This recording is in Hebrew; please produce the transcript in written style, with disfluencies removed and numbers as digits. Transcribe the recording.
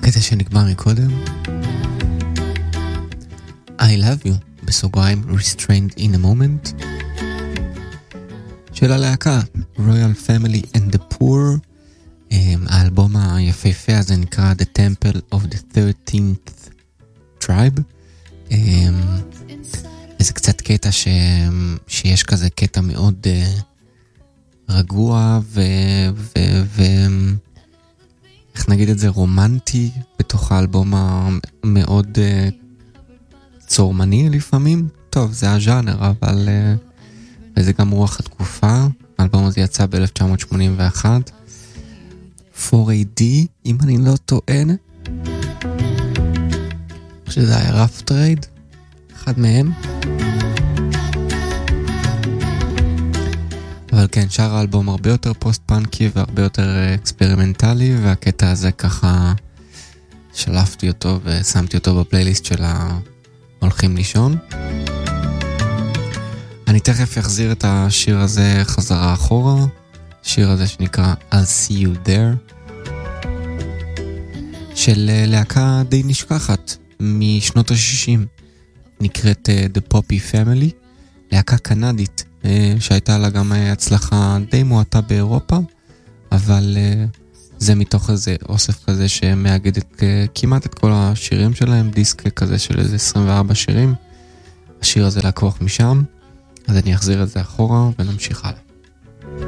הקטע שנגמר מקודם, I love you, בסוגריים restrained in a moment, של הלהקה Royal Family and the Poor. האלבום היפהפה הזה נקרא The Temple of the 13th Tribe. וזה קצת קטע שיש כזה קטע מאוד רגוע איך נגיד את זה, רומנטי בתוך האלבום המאוד צורמני לפעמים. טוב, זה הז'אנר, אבל וזה גם רוח התקופה. האלבום הזה יצא ב-1981 4AD, אם אני לא טוען, שזה היה רף טרייד, אחד מהם. אבל כן, שאר האלבום הרבה יותר פוסט-פאנקי והרבה יותר אקספרימנטלי, והקטע הזה ככה שלפתי אותו ושמתי אותו בפלייליסט של הולכים לישון. אני תכף אחזיר את השיר הזה חזרה אחורה, השיר הזה שנקרא I'll See You There, של להקה די נשכחת משנות ה-60, נקראת The Poppy Family, להקה קנדית שהייתה לה גם הצלחה די מועטה באירופה, אבל זה מתוך איזה אוסף כזה שמאגד כמעט את כל השירים שלהם, דיסק כזה של איזה 24 שירים. השיר הזה לקוח משם, אז אני אחזיר את זה אחורה ונמשיך הלאה.